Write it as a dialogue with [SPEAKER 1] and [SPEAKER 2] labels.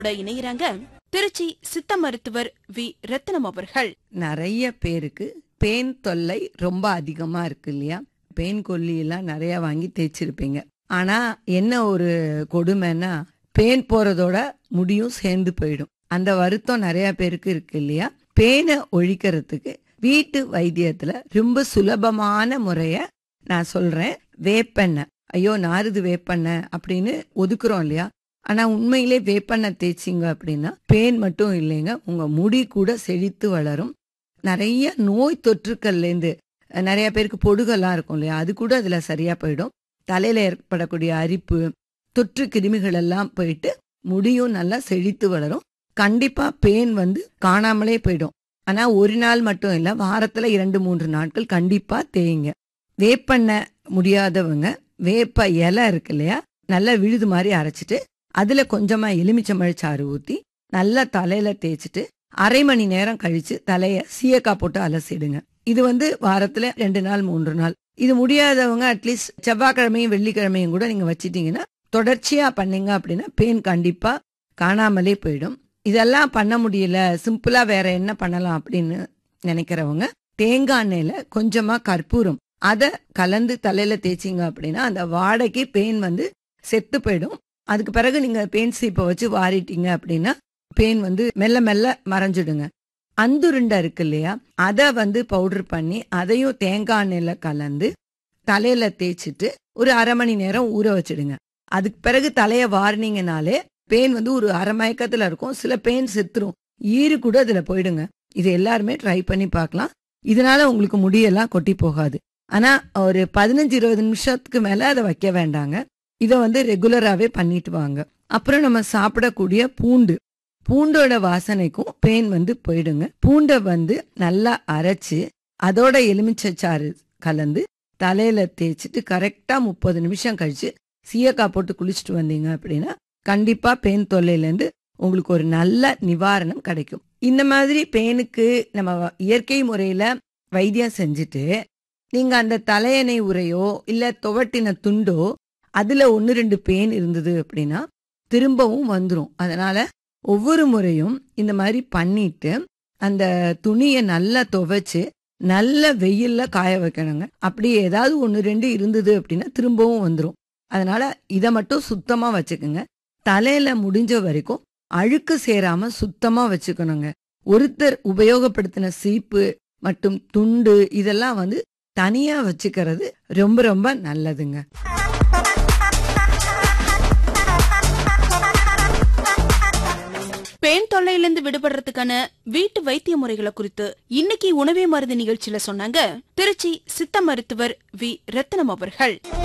[SPEAKER 1] இணையறாங்க திருச்சி சித்த மருத்துவர் வி ரத்னம் அவர்கள்.
[SPEAKER 2] நிறைய பேருக்கு பேன் தொல்லை ரொம்ப அதிகமா இருக்கு இல்லையா? பேன் கொல்லி எல்லாம் நிறைய வாங்கி தேய்ச்சிருப்பீங்க. ஆனா என்ன ஒரு கொடுமைன்னா, பேன் போறதோட முடியும் சேர்ந்து போயிடும். அந்த வருத்தம் நிறைய பேருக்கு இருக்கு இல்லையா? பேனை ஒழிக்கிறதுக்கு வீட்டு வைத்தியத்துல ரொம்ப சுலபமான முறைய நான் சொல்றேன். வேப்பெண்ணெய். ஐயோ நாறுது வேப்பெண்ணெய் அப்படின்னு ஒதுக்குறோம் இல்லையா? ஆனா உண்மையிலே வேப்பெண்ணெய் தேய்ச்சிங்க அப்படின்னா பேன் மட்டும் இல்லைங்க, உங்க முடி கூட செழித்து வளரும். நிறைய நோய் தொற்றுக்கள்லேருந்து நிறைய பேருக்கு பொடுகெல்லாம் இருக்கும் இல்லையா? அது கூட அதுல சரியா போயிடும். தலையில ஏற்படக்கூடிய அரிப்பு, தொற்று கிருமிகள் எல்லாம் போயிட்டு முடியும் நல்லா செழித்து வளரும். கண்டிப்பா பேன் காணாமலே போயிடும். ஆனா ஒரு நாள் மட்டும் இல்ல, வாரத்துல 2-3 நாட்கள் கண்டிப்பா தேய்ங்க. வேப்பெண்ணெய் முடியாதவங்க வேப்ப இலை இருக்கு இல்லையா? நல்லா விழுது மாதிரி அரைச்சிட்டு அதுல கொஞ்சமா எலுமிச்சம்பழச்சாறு ஊத்தி நல்லா தலையில தேய்ச்சிட்டு 1/2 மணி நேரம் கழிச்சு தலைய சீயக்காய் போட்டு அலசிடுங்க. இது வாரத்துல 2 நாள் 3 நாள். இது முடியாதவங்க அட்லீஸ்ட் செவ்வாய்க்கிழமையும் வெள்ளிக்கிழமையும் கூட நீங்க வச்சிட்டீங்கன்னா, தொடர்ச்சியா பண்ணீங்க அப்படின்னா பேன் கண்டிப்பா காணாமலே போயிடும். இதெல்லாம் பண்ண முடியல, சிம்பிளா வேற என்ன பண்ணலாம் அப்படின்னு நினைக்கிறவங்க, தேங்காய் எண்ணெயில கொஞ்சமா கற்பூரம் அத கலந்து தலையில தேய்ச்சிங்க அப்படின்னா அந்த வாடைக்கு பெயின் செத்து போயிடும். அதுக்கு பிறகு நீங்க பெயின் சீப்பை வச்சு வாரிட்டீங்க அப்படின்னா பெயின் மெல்ல மெல்ல மறைஞ்சிடுங்க. அந்துருண்டை இருக்கு இல்லையா? அதை பவுடர் பண்ணி அதையும் தேங்காய் எண்ணெயில கலந்து தலையில தேய்ச்சிட்டு ஒரு 1/2 மணி நேரம் ஊற வச்சிடுங்க. அதுக்கு பிறகு தலைய வாரினீங்கனாலே பெயின் ஒரு அரை மயக்கத்துல இருக்கும். சில பெயின் செத்துரும், ஈறு கூட அதுல போயிடுங்க. இது எல்லாருமே ட்ரை பண்ணி பார்க்கலாம். இதனால உங்களுக்கு முடியெல்லாம் கொட்டி போகாது. ஆனா ஒரு 15-20 நிமிஷத்துக்கு மேல அதை வைக்க வேண்டாங்க. இதை ரெகுலராகவே பண்ணிட்டு வாங்க. அப்புறம் நம்ம சாப்பிடக்கூடிய பூண்டோட வாசனைக்கும் பெயின் போயிடுங்க. பூண்டை நல்லா அரைச்சு அதோட எலுமிச்சைச்சாறு கலந்து தலையில தேய்ச்சிட்டு கரெக்டா 30 நிமிஷம் கழிச்சு சீயக்காய் போட்டு குளிச்சுட்டு வந்தீங்க அப்படின்னா கண்டிப்பா பெயின் தொல்லையிலேருந்து உங்களுக்கு ஒரு நல்ல நிவாரணம் கிடைக்கும். இந்த மாதிரி பெயினுக்கு நம்ம இயற்கை முறையில வைத்தியம் செஞ்சுட்டு நீங்க அந்த தலையணை உரையோ இல்ல துவட்டின துண்டோ அதுல 1-2 பெயின் இருந்தது அப்படின்னா திரும்பவும் வந்துரும். அதனால ஒவ்வொரு முறையும் இந்த மாதிரி பண்ணிட்டு அந்த துணியை நல்லா துவைச்சு நல்ல வெயில்ல காய வைக்கணுங்க. அப்படி ஏதாவது 1-2 இருந்தது அப்படின்னா திரும்பவும் வந்துரும். அதனால இதை மட்டும் சுத்தமா வச்சுக்கோங்க. தலையில முடிஞ்ச வரைக்கும் அழுக்கு சேராம சுத்தமா வச்சுக்கணுங்க. ஒருத்தர் உபயோகப்படுத்தின சீப்பு மற்றும் துண்டு இதெல்லாம் தனியா வச்சுக்கிறது ரொம்ப ரொம்ப நல்லதுங்க.
[SPEAKER 1] பெண் தொல்லையிலிருந்து விடுபடுறதுக்கான வீட்டு வைத்திய முறைகளை குறித்து இன்னைக்கு உணவே மருந்து நிகழ்ச்சியில சொன்னாங்க திருச்சி சித்த மருத்துவர் வி ரத்னம் அவர்கள்.